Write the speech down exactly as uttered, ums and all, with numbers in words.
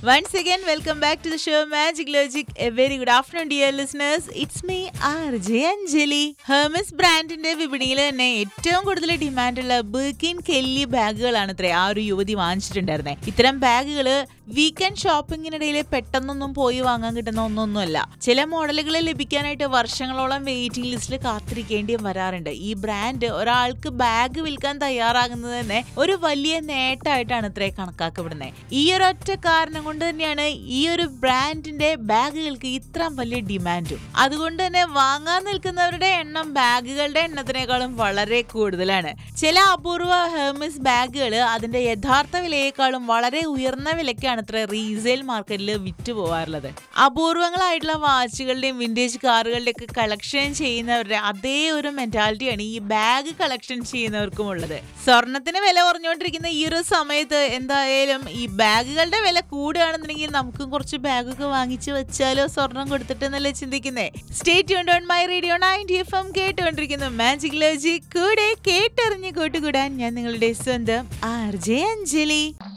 Once again, welcome back to the show Magic Logic. A very good afternoon, dear listeners. It's me, R J Anjali. Hermes ബ്രാൻഡിന്റെ വിപണിയിൽ തന്നെ ഏറ്റവും കൂടുതൽ ഡിമാൻഡുള്ള ബിർക്കിൻ Kelly ബാഗുകളാണ് ഇത്ര ആ ഒരു യുവതി വാങ്ങിച്ചിട്ടുണ്ടായിരുന്നത്. ഇത്തരം ബാഗുകൾ വീക്കെൻഡ് ഷോപ്പിങ്ങിനിടയിൽ പെട്ടെന്നൊന്നും പോയി വാങ്ങാൻ കിട്ടുന്ന ഒന്നൊന്നുമല്ല. ചില മോഡലുകൾ ലഭിക്കാനായിട്ട് വർഷങ്ങളോളം വെയിറ്റിംഗ് ലിസ്റ്റിൽ കാത്തിരിക്കേണ്ടി വരാറുണ്ട്. ഈ ബ്രാൻഡ് ഒരാൾക്ക് ബാഗ് വിൽക്കാൻ തയ്യാറാകുന്നത് തന്നെ ഒരു വലിയ നേട്ടമായിട്ടാണ് ഇത്രേ കണക്കാക്കപ്പെടുന്നത്. ഈ ഒരൊറ്റ കാരണം കൊണ്ട് തന്നെയാണ് ഈ ഒരു ബ്രാൻഡിന്റെ ബാഗുകൾക്ക് ഇത്ര വലിയ ഡിമാൻഡും. അതുകൊണ്ട് തന്നെ വാങ്ങാൻ നിൽക്കുന്നവരുടെ എണ്ണം ബാഗുകളുടെ എണ്ണത്തിനേക്കാളും വളരെ കൂടുതലാണ്. ചില അപൂർവ ഹെർമിസ് ബാഗുകൾ അതിന്റെ യഥാർത്ഥ വിലയേക്കാളും വളരെ ഉയർന്ന വിലയ്ക്കാണ് ഇത്ര റീസെയിൽ മാർക്കറ്റിൽ വിറ്റ് പോകാറുള്ളത്. അപൂർവങ്ങളായിട്ടുള്ള വാച്ചുകളുടെയും വിന്റേജ് കാറുകളുടെയും ഒക്കെ കളക്ഷൻ ചെയ്യുന്നവരുടെ അതേ ഒരു മെന്റാലിറ്റിയാണ് ഈ ബാഗ് കളക്ഷൻ ചെയ്യുന്നവർക്കും ഉള്ളത്. സ്വർണത്തിന് വില കുറഞ്ഞുകൊണ്ടിരിക്കുന്ന ഈ ഒരു സമയത്ത് എന്തായാലും ഈ ബാഗുകളുടെ വില കൂടുകയാണെന്നുണ്ടെങ്കിൽ നമുക്കും കുറച്ച് ബാഗൊക്കെ വാങ്ങിച്ചു വെച്ചാലോ സ്വർണം കൊടുത്തിട്ട് എന്നല്ലേ ചിന്തിക്കുന്നേ. Stay tuned on my radio ninety F M കേട്ടുകൊണ്ടിരിക്കുന്നു മാജിക് ലോജിക്. കൂടെ കേട്ടറിഞ്ഞ് കൂട്ടുകൂടാൻ ഞാൻ നിങ്ങളുടെ സ്വന്തം ആർ ജെ അഞ്ജലി.